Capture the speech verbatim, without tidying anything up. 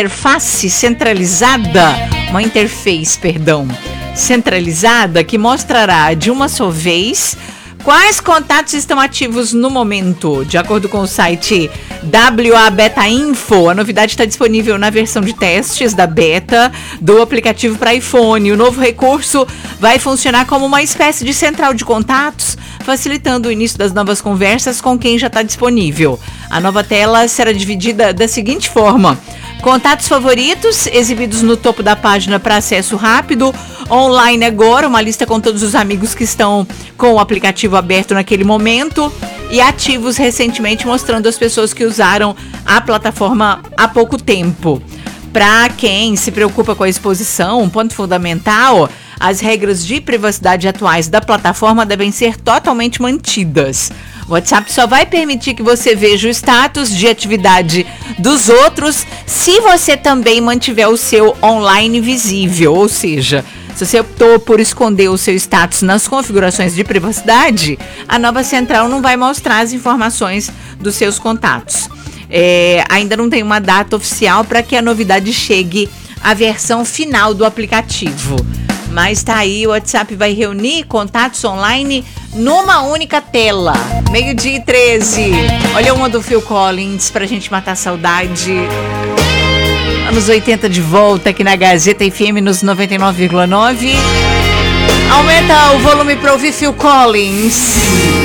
interface centralizada, uma interface, perdão, centralizada que mostrará de uma só vez quais contatos estão ativos no momento. De acordo com o site W A Beta Info, a novidade está disponível na versão de testes da beta do aplicativo para iPhone. O novo recurso vai funcionar como uma espécie de central de contatos, facilitando o início das novas conversas com quem já está disponível. A nova tela será dividida da seguinte forma: contatos favoritos, exibidos no topo da página para acesso rápido. Online agora, uma lista com todos os amigos que estão com o aplicativo aberto naquele momento. E ativos recentemente, mostrando as pessoas que usaram a plataforma há pouco tempo. Para quem se preocupa com a exposição, um ponto fundamental: as regras de privacidade atuais da plataforma devem ser totalmente mantidas. O WhatsApp só vai permitir que você veja o status de atividade dos outros se você também mantiver o seu online visível. Ou seja, se você optou por esconder o seu status nas configurações de privacidade, a nova central não vai mostrar as informações dos seus contatos. É, ainda não tem uma data oficial para que a novidade chegue à versão final do aplicativo. Mas tá aí, o WhatsApp vai reunir contatos online numa única tela. Meio-dia e treze. Olha uma do Phil Collins pra gente matar a saudade. Anos oitenta de volta aqui na Gazeta F M nos noventa e nove vírgula nove. Aumenta o volume pra ouvir Phil Collins.